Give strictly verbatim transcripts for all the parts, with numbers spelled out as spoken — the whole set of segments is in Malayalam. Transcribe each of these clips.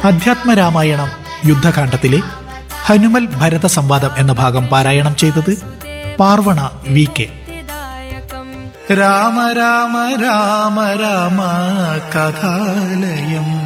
അധ്യാത്മരാമായണം യുദ്ധകാണ്ഡത്തിലെ ഹനുമൽ ഭരത സംവാദം എന്ന ഭാഗം പാരായണം ചെയ്തത് പാർവണ വി കെ. രാമ രാമ രാമ രാമ കഥാലയം.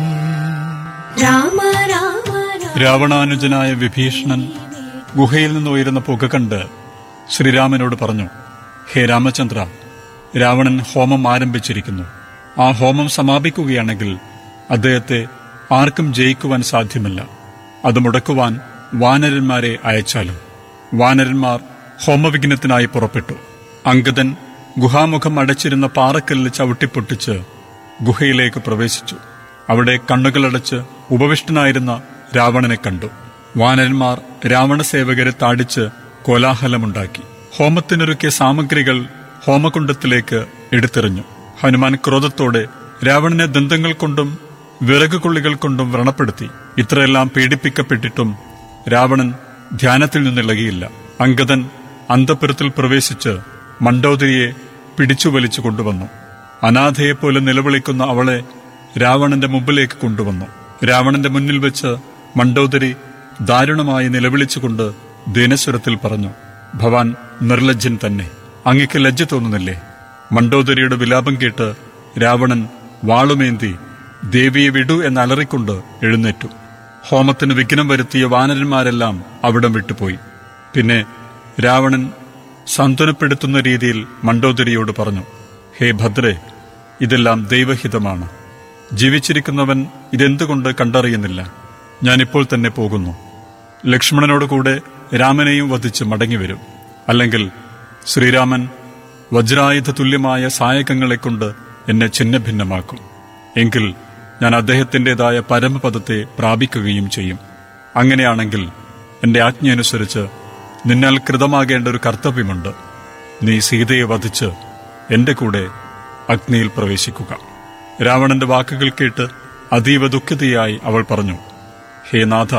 രാമ രാമ രാവണാനുജനായ വിഭീഷണൻ ഗുഹയിൽ നിന്ന് ഉയരുന്ന പുക കണ്ട് ശ്രീരാമനോട് പറഞ്ഞു, ഹേ രാമചന്ദ്ര, രാവണൻ ഹോമം ആരംഭിച്ചിരിക്കുന്നു. ആ ഹോമം സമാപിക്കുകയാണെങ്കിൽ അദ്ദേഹത്തെ ആർക്കും ജയിക്കുവാൻ സാധ്യമല്ല. അത് മുടക്കുവാൻ വാനരന്മാരെ അയച്ചാലും. വാനരന്മാർ ഹോമവിഘ്നത്തിനായി പുറപ്പെട്ടു. അങ്കദൻ ഗുഹാമുഖം അടച്ചിരുന്ന പാറക്കല്ല് ചവിട്ടിപ്പൊട്ടിച്ച് ഗുഹയിലേക്ക് പ്രവേശിച്ചു. അവിടെ കണ്ണുകളടച്ച് ഉപവിഷ്ടനായിരുന്ന രാവണനെ കണ്ടു. വാനരന്മാർ രാവണസേവകരെ താടിച്ച് കോലാഹലമുണ്ടാക്കി. ഹോമത്തിനൊരുക്കിയ സാമഗ്രികൾ ഹോമകുണ്ഡത്തിലേക്ക് എടുത്തെറിഞ്ഞു. ഹനുമാൻ ക്രോധത്തോടെ രാവണനെ ദന്തങ്ങൾ കൊണ്ടും വിറകുകൊള്ളികൾ കൊണ്ടും വ്രണപ്പെടുത്തി. ഇത്രയെല്ലാം പീഡിപ്പിക്കപ്പെട്ടിട്ടും രാവണൻ ധ്യാനത്തിൽ നിന്നിളകിയില്ല. അങ്കദൻ അന്തഃപുരത്തിൽ പ്രവേശിച്ച് മണ്ഡോദരിയെ പിടിച്ചു വലിച്ചു കൊണ്ടുവന്നു. അനാഥയെപ്പോലെ നിലവിളിക്കുന്ന അവളെ രാവണന്റെ മുമ്പിലേക്ക് കൊണ്ടുവന്നു. രാവണന്റെ മുന്നിൽ വെച്ച് മണ്ഡോദരി ദാരുണമായി നിലവിളിച്ചുകൊണ്ട് ദീനസ്വരത്തിൽ പറഞ്ഞു, ഭവാൻ നിർലജ്ജൻ തന്നെ, അങ്ങയ്ക്ക് ലജ്ജ തോന്നുന്നില്ലേ? മണ്ഡോദരിയുടെ വിലാപം കേട്ട് രാവണൻ വാളുമേന്തി ദേവിയെ വിടൂ എന്നലറിക്കൊണ്ട് എഴുന്നേറ്റു. ഹോമത്തിന് വിഘ്നം വരുത്തിയ വാനരന്മാരെല്ലാം അവിടം വിട്ടുപോയി. പിന്നെ രാവണൻ സാന്ത്വനപ്പെടുത്തുന്ന രീതിയിൽ മണ്ഡോദരിയോട് പറഞ്ഞു, ഹേ ഭദ്രേ, ഇതെല്ലാം ദൈവഹിതമാണ്. ജീവിച്ചിരിക്കുന്നവൻ ഇതെന്തുകൊണ്ട് കണ്ടറിയുന്നില്ല? ഞാനിപ്പോൾ തന്നെ പോകുന്നു. ലക്ഷ്മണനോട് കൂടെ രാമനെയും വധിച്ച് മടങ്ങിവരും. അല്ലെങ്കിൽ ശ്രീരാമൻ വജ്രായുധ തുല്യമായ സായകങ്ങളെക്കൊണ്ട് എന്നെ ഛിന്നഭിന്നമാക്കും. എങ്കിൽ ഞാൻ അദ്ദേഹത്തിൻ്റെതായ പരമപദത്തെ പ്രാപിക്കുകയും ചെയ്യും. അങ്ങനെയാണെങ്കിൽ എന്റെ ആജ്ഞയനുസരിച്ച് നിന്നാൽ കൃതമാകേണ്ട ഒരു കർത്തവ്യമുണ്ട്. നീ സീതയെ വധിച്ച് എന്റെ കൂടെ അഗ്നിയിൽ പ്രവേശിക്കുക. രാവണന്റെ വാക്കുകൾ കേട്ട് അതീവ ദുഃഖിതയായി അവൾ പറഞ്ഞു, ഹേ നാഥ,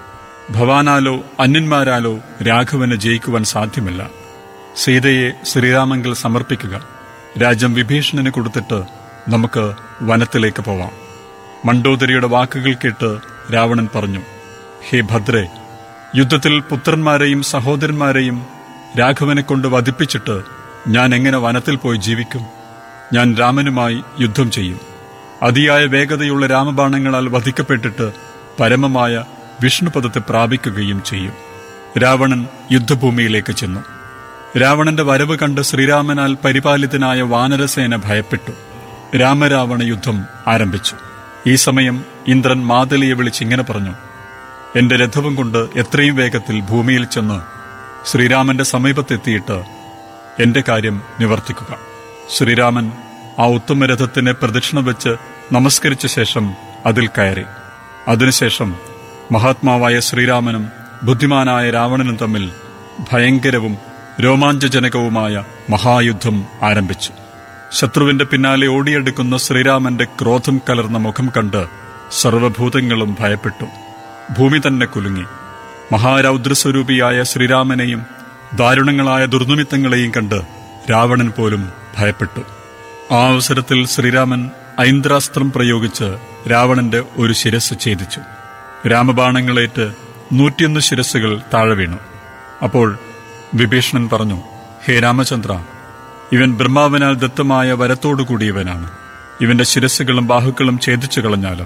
ഭവാനാലോ അന്യന്മാരാലോ രാഘവന് ജയിക്കുവാൻ സാധ്യമല്ല. സീതയെ ശ്രീരാമങ്കിൽ സമർപ്പിക്കുക. രാജ്യം വിഭീഷണന് കൊടുത്തിട്ട് നമുക്ക് വനത്തിലേക്ക് പോവാം. മണ്ഡോദരിയുടെ വാക്കുകൾ കേട്ട് രാവണൻ പറഞ്ഞു, ഹേ ഭദ്രേ, യുദ്ധത്തിൽ പുത്രന്മാരെയും സഹോദരന്മാരെയും രാഘവനെ കൊണ്ട് വധിപ്പിച്ചിട്ട് ഞാൻ എങ്ങനെ വനത്തിൽ പോയി ജീവിക്കും? ഞാൻ രാമനുമായി യുദ്ധം ചെയ്യും. അതിയായ വേഗതയുള്ള രാമബാണങ്ങളാൽ വധിക്കപ്പെട്ടിട്ട് പരമമായ വിഷ്ണുപദത്തെ പ്രാപിക്കുകയും ചെയ്യും. രാവണൻ യുദ്ധഭൂമിയിലേക്ക് ചെന്നു. രാവണന്റെ വരവ് കണ്ട് ശ്രീരാമനാൽ പരിപാലിതനായ വാനരസേന ഭയപ്പെട്ടു. രാമരാവണ യുദ്ധം ആരംഭിച്ചു. ഈ സമയം ഇന്ദ്രൻ മാതലിയെ വിളിച്ചിങ്ങനെ പറഞ്ഞു, എന്റെ രഥവും കൊണ്ട് എത്രയും വേഗത്തിൽ ഭൂമിയിൽ ചെന്ന് ശ്രീരാമന്റെ സമീപത്തെത്തിയിട്ട് എന്റെ കാര്യം നിവർത്തിക്കുക. ശ്രീരാമൻ ആ ഉത്തമരഥത്തിനെ പ്രദക്ഷിണം വെച്ച് നമസ്കരിച്ച ശേഷം അതിൽ കയറി. അതിനുശേഷം മഹാത്മാവായ ശ്രീരാമനും ബുദ്ധിമാനായ രാവണനും തമ്മിൽ ഭയങ്കരവും രോമാഞ്ചജനകവുമായ മഹായുദ്ധം ആരംഭിച്ചു. ശത്രുവിന്റെ പിന്നാലെ ഓടിയെടുക്കുന്ന ശ്രീരാമന്റെ ക്രോധം കലർന്ന മുഖം കണ്ട് സർവഭൂതങ്ങളും ഭയപ്പെട്ടു. ഭൂമി തന്നെ കുലുങ്ങി. മഹാരൗദ്രസ്വരൂപിയായ ശ്രീരാമനെയും ദാരുണങ്ങളായ ദുർനിമിത്തങ്ങളെയും കണ്ട് രാവണൻ പോലും ഭയപ്പെട്ടു. ആ അവസരത്തിൽ ശ്രീരാമൻ ഐന്ദ്രാസ്ത്രം പ്രയോഗിച്ച് രാവണന്റെ ഒരു ശിരസ് ഛേദിച്ചു. രാമബാണങ്ങളേറ്റ് നൂറ്റിയൊന്ന് ശിരസ്സുകൾ താഴെ വീണു. അപ്പോൾ വിഭീഷണൻ പറഞ്ഞു, ഹേ രാമചന്ദ്ര, ഇവൻ ബ്രഹ്മാവിനാൽ ദത്തമായ വരത്തോടുകൂടിയവനാണ്. ഇവന്റെ ശിരസ്സുകളും ബാഹുക്കളും ഛേദിച്ചു കളഞ്ഞാലും.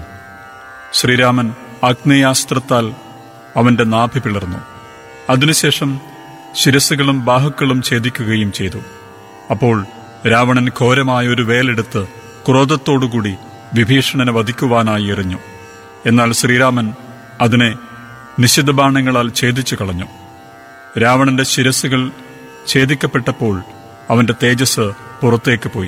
ശ്രീരാമൻ ആഗ്നേയാസ്ത്രത്താൽ അവന്റെ നാഭി പിളർന്നു. അതിനുശേഷം ശിരസ്സുകളും ബാഹുക്കളും ഛേദിക്കുകയും ചെയ്തു. അപ്പോൾ രാവണൻ ഘോരമായ ഒരു വേലെടുത്ത് ക്രോധത്തോടുകൂടി വിഭീഷണനെ വധിക്കുവാനായി എറിഞ്ഞു. എന്നാൽ ശ്രീരാമൻ അതിനെ നിശിതബാണങ്ങളാൽ ഛേദിച്ചു കളഞ്ഞു. രാവണന്റെ ശിരസ്സുകൾ ഛേദിക്കപ്പെട്ടപ്പോൾ അവന്റെ തേജസ് പുറത്തേക്ക് പോയി.